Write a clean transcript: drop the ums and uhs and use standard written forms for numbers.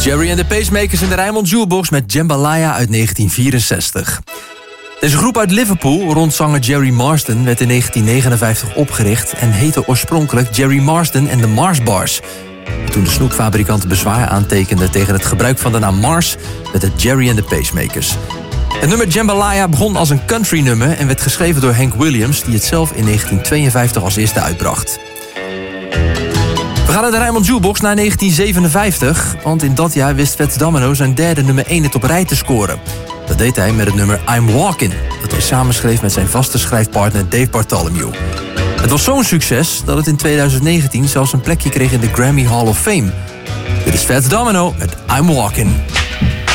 Jerry and the Pacemakers in de Rijnmond Jukebox met Jambalaya uit 1964. Deze groep uit Liverpool, rond zanger Jerry Marsden, werd in 1959 opgericht en heette oorspronkelijk Jerry Marsden and the Mars Bars. Toen de snoepfabrikant bezwaar aantekende tegen het gebruik van de naam Mars, werd het Jerry and the Pacemakers. Het nummer Jambalaya begon als een country nummer en werd geschreven door Hank Williams, die het zelf in 1952 als eerste uitbracht. We gaan naar de Rijnmond Jukebox naar 1957, want in dat jaar wist Fats Domino zijn derde nummer 1 hit op rij te scoren. Dat deed hij met het nummer I'm Walkin', dat hij samenschreef met zijn vaste schrijfpartner Dave Bartholomew. Het was zo'n succes dat het in 2019 zelfs een plekje kreeg in de Grammy Hall of Fame. Dit is Fats Domino met I'm Walkin'.